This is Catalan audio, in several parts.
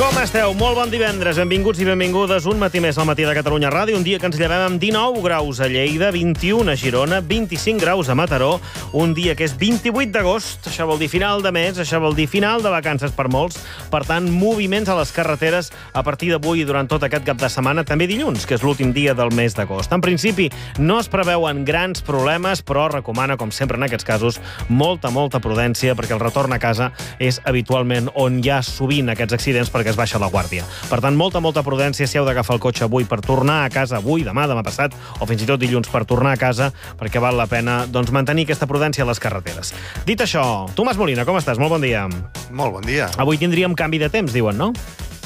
Com esteu? Molt bon divendres. Benvinguts i benvingudes un matí més al Matí de Catalunya Ràdio. Un dia que ens llevem amb 19 graus a Lleida, 21 a Girona, 25 graus a Mataró. Un dia que és 28 d'agost. Això vol dir final de mes, això vol dir final de vacances per molts. Per tant, moviments a les carreteres a partir d'avui i durant tot aquest cap de setmana. També dilluns, que és l'últim dia del mes d'agost. En principi, no es preveuen grans problemes, però recomana, com sempre en aquests casos, molta prudència, perquè el retorn a casa és habitualment on hi ha sovint aquests accidents perquè es baixa la guàrdia. Per tant, molta prudència si heu d'agafar el cotxe avui per tornar a casa avui, demà passat, o fins i tot dilluns per tornar a casa, perquè val la pena mantenir aquesta prudència a les carreteres. Dit això, Tomàs Molina, com estàs? Molt bon dia. Molt bon dia. Avui tindríem canvi de temps, diuen, no?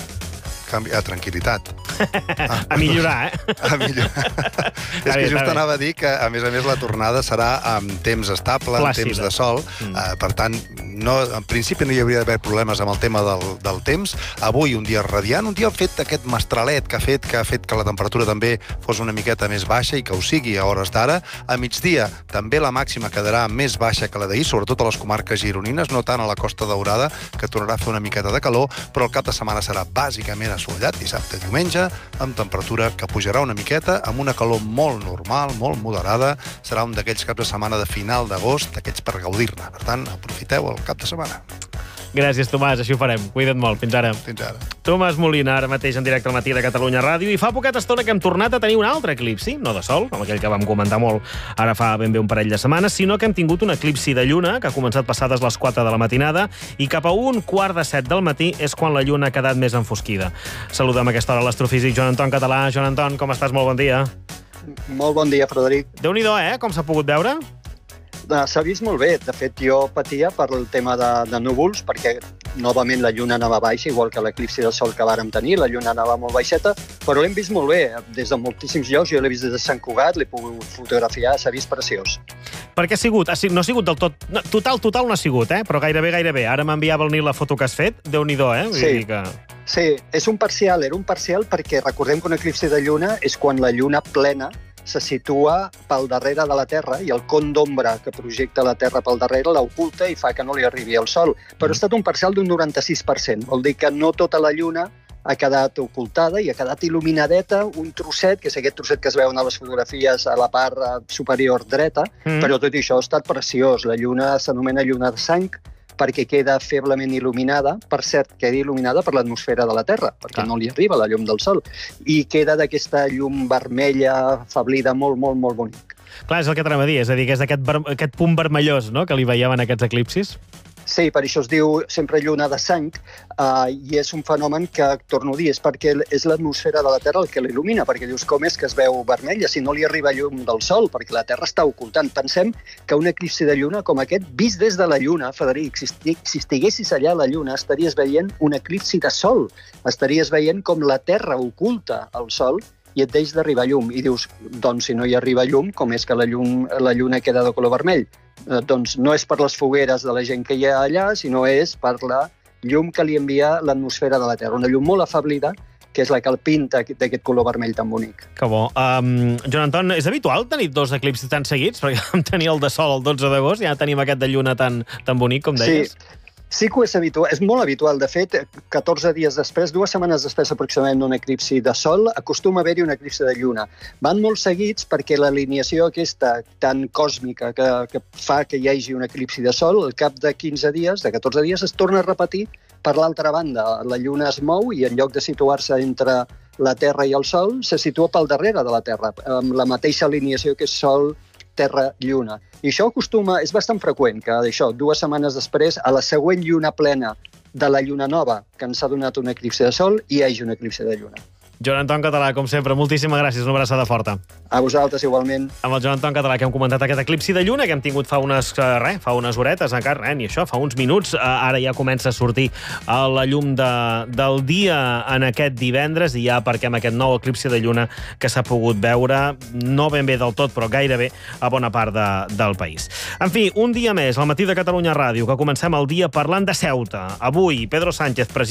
Tranquil·litat. A millorar, eh? A millorar. És que just anava a dir que, a més, la tornada serà amb temps estable, amb temps de sol. Per tant, en principi no hi hauria d'haver problemes amb el tema del temps. Avui un dia radiant, un dia fet aquest mestralet que ha fet que la temperatura també fos una miqueta més baixa i que ho sigui a hores d'ara. A migdia també la màxima quedarà més baixa que la d'ahir, sobretot a les comarques gironines, no tant a la Costa Daurada, que tornarà a fer una miqueta de calor, però el cap de setmana serà bàsicament assolellat, dissabte i diumenge, amb temperatura que pujarà una miqueta, amb una calor molt normal, molt moderada. Serà un d'aquells caps de setmana de final d'agost, d'aquells per gaudir-ne. Per tant, aprofiteu el cap de setmana. Gràcies, Tomàs, així ho farem. Cuida't molt. Fins ara. Fins ara. Tomàs Molina, ara mateix en directe al Matí de Catalunya Ràdio, i fa poqueta estona que hem tornat a tenir un altre eclipsi, no de sol, com aquell que vam comentar molt ara fa ben bé un parell de setmanes, sinó que hem tingut un eclipsi de lluna, que ha començat passades les 4 de la matinada, i cap a 1:15 del matí és quan la lluna ha quedat més enfosquida. Saludem a aquesta hora l'astrofísic Joan Anton Català. Joan Anton, com estàs? Molt bon dia. Molt bon dia, Frederic. Déu-n'hi-do, com s'ha pogut veure? S'ha vist molt bé. De fet, jo patia per el tema de núvols, perquè novament la lluna anava baixa, igual que l'eclipsi del sol que vàrem tenir. La lluna anava molt baixeta, però l'hem vist molt bé. Des de moltíssims llocs, jo l'he vist des de Sant Cugat, l'he pogut fotografiar, s'ha vist preciós. Per què ha sigut? No ha sigut del tot... Total no ha sigut, però gairebé. Ara m'enviava el Nil la foto que has fet. Déu-n'hi-do, Sí, és un parcial. Era un parcial perquè recordem que un eclipsi de lluna és quan la lluna plena se situa pel darrere de la Terra i el con d'ombra que projecta la Terra pel darrere l'oculta i fa que no li arribi el Sol. Però ha estat un parcial d'un 96%. Vol dir que no tota la lluna ha quedat ocultada i ha quedat il·luminadeta, un trosset, que és aquest trosset que es veuen a les fotografies a la part superior dreta, però tot això ha estat preciós. La lluna s'anomena lluna de sang, perquè queda feblement il·luminada, per cert, queda il·luminada per l'atmosfera de la Terra, perquè no li arriba la llum del Sol, i queda d'aquesta llum vermella, afablida, molt bonic. Clar, és el que t'anava a dir, és a dir, que és aquest punt vermellós, no?, que li veiem en aquests eclipsis. Sí, per això es diu sempre lluna de sang, i és un fenomen que, torno a dir, és perquè és l'atmosfera de la Terra el que l'il·lumina, perquè dius, com és que es veu vermella si no li arriba llum del Sol, perquè la Terra està ocultant. Pensem que un eclipsi de lluna com aquest, vist des de la lluna, Frederic, si estiguessis allà a la lluna, estaries veient un eclipsi de Sol, estaries veient com la Terra oculta el Sol i et deix d'arribar llum. I dius, doncs si no hi arriba llum, com és que la lluna queda de color vermell? Doncs no és per les fogueres de la gent que hi ha allà, sinó és per la llum que li envia l'atmosfera de la Terra. Una llum molt afablida, que és la que el pinta d'aquest color vermell tan bonic. Que bo. Joan Anton, és habitual tenir 2 eclipsis tan seguits? Perquè vam tenir el de sol el 12 d'agost i ja tenim aquest de lluna tan bonic, com deies. Sí que és molt habitual. De fet, 14 dies després, 2 setmanes després aproximadament d'un eclipsi de sol, acostuma a haver-hi un eclipsi de lluna. Van molt seguits perquè l'alineació aquesta tan còsmica que fa que hi hagi un eclipsi de sol, al cap de 15 dies, de 14 dies, es torna a repetir per l'altra banda. La lluna es mou i en lloc de situar-se entre la Terra i el Sol, se situa pel darrere de la Terra, amb la mateixa alineació que és Sol, Terra, Lluna. I això és bastant freqüent, que 2 setmanes després, a la següent lluna plena de la lluna nova, que ens ha donat un eclipsi de sol, hi hagi un eclipsi de lluna. Joan Anton Català, com sempre, moltíssimes gràcies, una abraçada forta. A vosaltres, igualment. Amb el Joan Anton Català, que hem comentat aquest eclipsi de lluna que hem tingut fa unes horetes, encara, ni això, fa uns minuts. Ara ja comença a sortir la llum del dia en aquest divendres, i ja perquè amb aquest nou eclipsi de lluna que s'ha pogut veure, no ben bé del tot, però gairebé a bona part del país. En fi, un dia més, al Matí de Catalunya Ràdio, que comencem el dia parlant de Ceuta. Avui, Pedro Sánchez, president